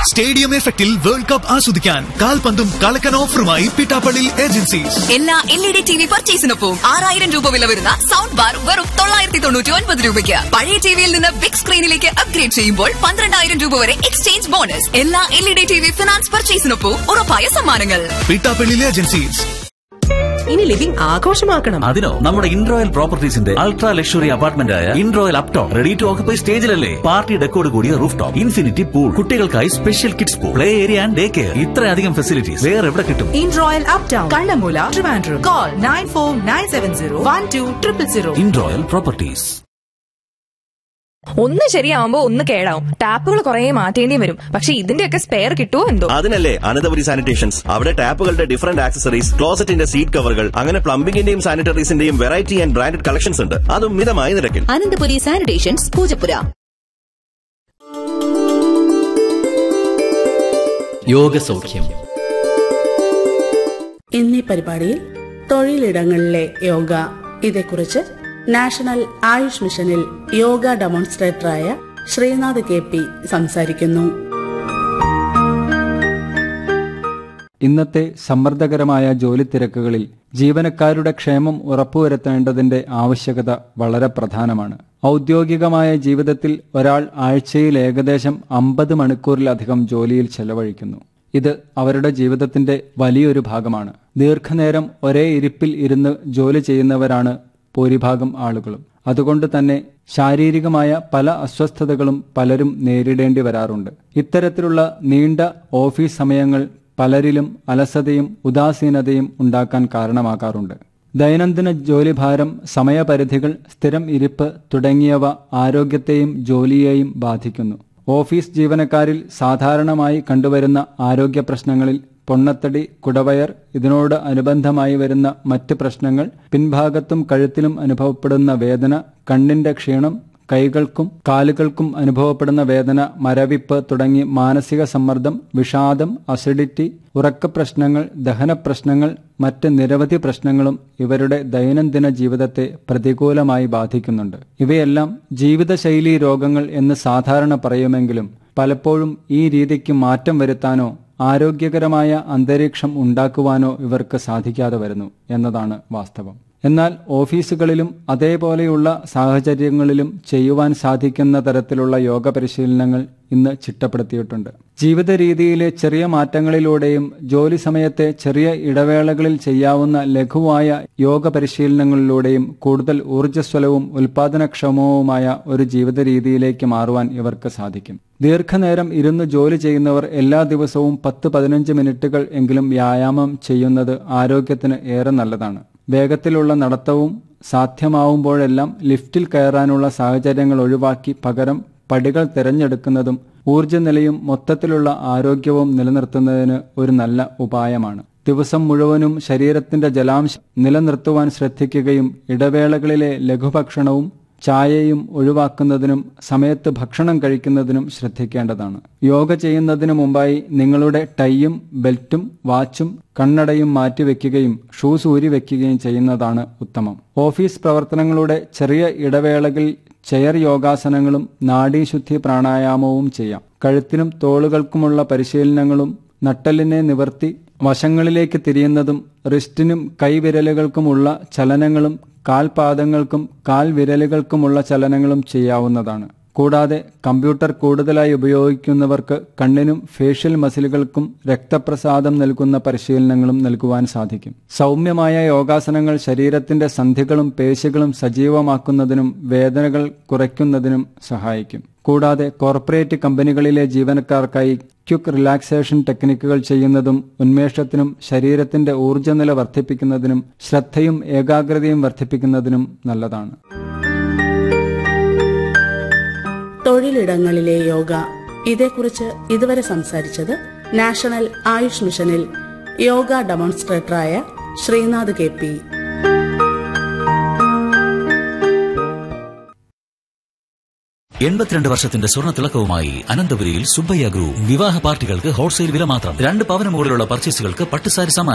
Stadium എഫക്റ്റിൽ world cup ആസ്വദിക്കാൻ കാൽപന്തും കളക്കൻ ഓഫറുമായി Pittappilly agencies. എല്ലാ LED TV പർച്ചേസിനൊപ്പം 6000 രൂപ വില വരുന്ന സൗണ്ട് ബാർ വെറും 999 രൂപയ്ക്ക്. പഴയ ടിവിയിൽ നിന്ന് ബിഗ് സ്ക്രീനിലേക്ക് അപ്ഗ്രേഡ് ചെയ്യുമ്പോൾ 12000 രൂപ വരെ എക്സ്ചേഞ്ച് ബോണസ്. എല്ലാ LED TV ഫിനാൻസ് പർച്ചേസിനൊപ്പം ഉറപ്പായ സമ്മാനങ്ങൾ. പിട്ടാപ്പള്ളി ഏജൻസീസ്. ഇനി ലിവിംഗ് ആഘോഷമാക്കണം. അതിനോ നമ്മുടെ ഇൻറോയൽ പ്രോപ്പർട്ടീസിന്റെ അൾട്രാ ലക്ഷറി അപ്പാർട്ട്മെന്റ് ആയ ഇൻറോയൽ Upton ready to occupy സ്റ്റേജിലല്ലേ. Party ഡെക്കോട് കൂടിയ റൂഫ് ടോപ്പ്, ഇൻഫിനിറ്റി പൂൾ, കുട്ടികൾക്കായി special kids pool, play area and day care. ഇത്രയധികം ഫെസിലിറ്റീസ് വേറെ എവിടെ കിട്ടും? ഇൻറോയൽ uptown, Kannammoola, Trivandrum. Call 9497012000. ഇൻറോയൽ properties. ഒന്ന് ശരിയാവുമ്പോ ഒന്ന് കേടാവും. ടാപ്പുകൾ കുറെ മാറ്റേണ്ടി വരും. പക്ഷെ ഇതിന്റെയൊക്കെ സ്പെയർ കിട്ടുമോ എന്തോ. അതിനല്ലേ അനന്തപുരി സാനിറ്റേഷൻസ്. അവിടെ ടാപ്പുകളുടെ ഡിഫറന്റ് ആക്സസറീസ്, ക്ലോസറ്റിന്റെ സീറ്റ് കവറുകൾ, അങ്ങനെ പ്ലംബിംഗിന്റെയും സാനിറ്ററീസിന്റെയും വെറൈറ്റി ആൻഡ് ബ്രാൻഡഡ് കളക്ഷൻസ് ഉണ്ട്. അതും മിതമായ നിരക്കിൽ. അനന്തപുരി സാനിറ്റേഷൻസ്, പൂജപ്പുര. യോഗസൗഖ്യം എന്നീ പരിപാടിയിൽ തൊഴിലിടങ്ങളിലെ യോഗ, ഇതേക്കുറിച്ച് നാഷണൽ ആയുഷ് മിഷനിൽ യോഗ ഡെമോൺസ്ട്രേറ്ററായ ശ്രീനാഥ് KP സംസാരിക്കുന്നു. ഇന്നത്തെ സമ്മർദ്ദകരമായ ജോലി തിരക്കുകളിൽ ജീവനക്കാരുടെ ക്ഷേമം ഉറപ്പുവരുത്തേണ്ടതിന്റെ ആവശ്യകത വളരെ പ്രധാനമാണ്. ഔദ്യോഗികമായ ജീവിതത്തിൽ ഒരാൾ ആഴ്ചയിൽ ഏകദേശം 50 മണിക്കൂറിലധികം ജോലിയിൽ ചെലവഴിക്കുന്നു. ഇത് അവരുടെ ജീവിതത്തിന്റെ വലിയൊരു ഭാഗമാണ്. ദീർഘനേരം ഒരേ ഇരിപ്പിൽ ഇരുന്ന് ജോലി ചെയ്യുന്നവരാണ് ഭൂരിഭാഗം ആളുകളും. അതുകൊണ്ട് തന്നെ ശാരീരികമായ പല അസ്വസ്ഥതകളും പലരും നേരിടേണ്ടി വരാറുണ്ട്. ഇത്തരത്തിലുള്ള നീണ്ട ഓഫീസ് സമയങ്ങൾ പലരിലും അലസതയും ഉദാസീനതയും ഉണ്ടാക്കാൻ കാരണമാകാറുണ്ട്. ദൈനംദിന ജോലിഭാരം, സമയപരിധികൾ, സ്ഥിരം ഇരിപ്പ് തുടങ്ങിയവ ആരോഗ്യത്തെയും ജോലിയെയും ബാധിക്കുന്നു. ഓഫീസ് ജീവനക്കാരിൽ സാധാരണമായി കണ്ടുവരുന്ന ആരോഗ്യ പ്രശ്നങ്ങളിൽ പൊണ്ണത്തടി, കുടവയർ, ഇതിനോട് അനുബന്ധമായി വരുന്ന മറ്റ് പ്രശ്നങ്ങൾ, പിൻഭാഗത്തും കഴുത്തിലും അനുഭവപ്പെടുന്ന വേദന, കണ്ണിന്റെ ക്ഷീണം, കൈകൾക്കും കാലുകൾക്കും അനുഭവപ്പെടുന്ന വേദന, മരവിപ്പ് തുടങ്ങി മാനസിക സമ്മർദ്ദം, വിഷാദം, അസിഡിറ്റി, ഉറക്കപ്രശ്നങ്ങൾ, ദഹനപ്രശ്നങ്ങൾ, മറ്റ് നിരവധി പ്രശ്നങ്ങളും ഇവരുടെ ദൈനംദിന ജീവിതത്തെ പ്രതികൂലമായി ബാധിക്കുന്നുണ്ട്. ഇവയെല്ലാം ജീവിതശൈലീ രോഗങ്ങൾ എന്ന് സാധാരണ പറയുമെങ്കിലും പലപ്പോഴും ഈ രീതിക്ക് മാറ്റം വരുത്താനോ ആരോഗ്യകരമായ അന്തരീക്ഷം ഉണ്ടാക്കുവാനോ ഇവർക്ക് സാധിക്കാതെ വരുന്നു എന്നതാണ് വാസ്തവം. എന്നാൽ ഓഫീസുകളിലും അതേപോലെയുള്ള സാഹചര്യങ്ങളിലും ചെയ്യുവാൻ സാധിക്കുന്ന തരത്തിലുള്ള യോഗ പരിശീലനങ്ങൾ ഇന്ന് ചിട്ടപ്പെടുത്തിയിട്ടുണ്ട്. ജീവിത രീതിയിലെ ചെറിയ മാറ്റങ്ങളിലൂടെയും ജോലി സമയത്തെ ചെറിയ ഇടവേളകളിൽ ചെയ്യാവുന്ന ലഘുവായ യോഗ പരിശീലനങ്ങളിലൂടെയും കൂടുതൽ ഊർജ്ജസ്വലവും ഉൽപാദനക്ഷമവുമായ ഒരു ജീവിത രീതിയിലേക്ക് മാറുവാൻ ഇവർക്ക് സാധിക്കും. ദീർഘനേരം ഇരുന്ന് ജോലി ചെയ്യുന്നവർ എല്ലാ ദിവസവും 10-15 മിനിറ്റുകൾ എങ്കിലും വ്യായാമം ചെയ്യുന്നത് ആരോഗ്യത്തിന് ഏറെ നല്ലതാണ്. വേഗത്തിലുള്ള നടത്തവും സാധ്യമാവുമ്പോഴെല്ലാം ലിഫ്റ്റിൽ കയറാനുള്ള സാഹചര്യങ്ങൾ ഒഴിവാക്കി പകരം പടികൾ തിരഞ്ഞെടുക്കുന്നതും ഊർജ്ജനിലയും മൊത്തത്തിലുള്ള ആരോഗ്യവും നിലനിർത്തുന്നതിന് ഒരു നല്ല ഉപായമാണ്. ദിവസം മുഴുവനും ശരീരത്തിന്റെ ജലാംശം നിലനിർത്തുവാൻ ശ്രദ്ധിക്കുകയും ഇടവേളകളിലെ ലഘുഭക്ഷണവും ചായയും ഒഴിവാക്കുന്നതിനും സമയത്ത് ഭക്ഷണം കഴിക്കുന്നതിനും ശ്രദ്ധിക്കേണ്ടതാണ്. യോഗ ചെയ്യുന്നതിനു മുമ്പായി നിങ്ങളുടെ ടൈയും ബെൽറ്റും വാച്ചും കണ്ണടയും മാറ്റിവെക്കുകയും ഷൂസ് ഊരിവെക്കുകയും ചെയ്യുന്നതാണ് ഉത്തമം. ഓഫീസ് പ്രവർത്തനങ്ങളുടെ ചെറിയ ഇടവേളകളിൽ ചെയർ യോഗാസനങ്ങളും നാഡീശുദ്ധി പ്രാണായാമവും ചെയ്യാം. കഴുത്തിനും തോളുകൾക്കുമുള്ള പരിശീലനങ്ങളും നട്ടെല്ലിനെ നിവർത്തി വശങ്ങളിലേക്ക് തിരിയുന്നതും റിസ്റ്റിനും കൈവിരലുകൾക്കുമുള്ള ചലനങ്ങളും കാൽപാദങ്ങൾക്കും കാൽവിരലുകൾക്കുമുള്ള ചലനങ്ങളും ചെയ്യാവുന്നതാണ്. കൂടാതെ കമ്പ്യൂട്ടർ കൂടുതലായി ഉപയോഗിക്കുന്നവർക്ക് കണ്ണിനും ഫേഷ്യൽ മസിലുകൾക്കും രക്തപ്രസാദം നൽകുന്ന പരിശീലനങ്ങളും നൽകുവാൻ സാധിക്കും. സൗമ്യമായ യോഗാസനങ്ങൾ ശരീരത്തിന്റെ സന്ധികളും പേശികളും സജീവമാക്കുന്നതിനും വേദനകൾ കുറയ്ക്കുന്നതിനും സഹായിക്കും. കൂടാതെ കോർപ്പറേറ്റ് കമ്പനികളിലെ ജീവനക്കാർക്കായി ക്വിക്ക് റിലാക്സേഷൻ ടെക്നിക്കുകൾ ചെയ്യുന്നതും ഉന്മേഷത്തിനും ശരീരത്തിന്റെ ഊർജ്ജനില വർദ്ധിപ്പിക്കുന്നതിനും ശ്രദ്ധയും ഏകാഗ്രതയും വർദ്ധിപ്പിക്കുന്നതിനും നല്ലതാണ്. തൊഴിലിടങ്ങളിലെ യോഗ, ഇതേക്കുറിച്ച് ഇതുവരെ സംസാരിച്ചത് നാഷണൽ ആയുഷ് മിഷനിൽ യോഗ ഡെമോൺസ്ട്രേറ്ററായ ശ്രീനാഥ് KP. വർഷത്തിന്റെ സ്വർണ്ണ തിളക്കവുമായി അനന്തപുരിയിൽ സുബ്ബയ്യ ഗ്രൂപ്പ്. വിവാഹ പാർട്ടികൾക്ക് ഹോൾസെയിൽ വില മാത്രം. 2 പവന് മുകളിലുള്ള പർച്ചേസുകൾക്ക് പട്ടുസാരി സമ്മാനം.